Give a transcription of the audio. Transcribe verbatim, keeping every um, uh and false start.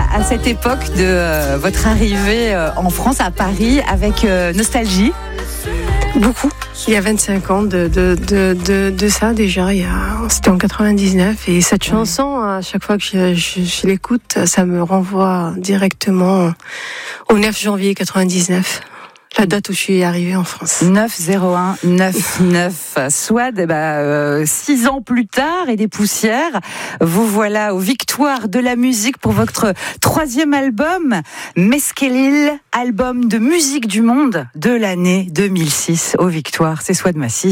à cette époque de euh, votre arrivée euh, en France, à Paris, avec euh, nostalgie? Beaucoup. Il y a vingt-cinq ans de, de, de, de, de ça déjà. Il y a, c'était en quatre-vingt-dix-neuf. Et cette chanson, à chaque fois que je, je, je l'écoute, ça me renvoie directement au neuf janvier quatre-vingt-dix-neuf. La date où je suis arrivée en France. neuf zéro un neuf neuf. Swad, bah, euh, six ans plus tard et des poussières, vous voilà aux victoires de la musique pour votre troisième album, Meskelil, album de musique du monde de l'année deux mille six aux victoires. C'est Swad Massy.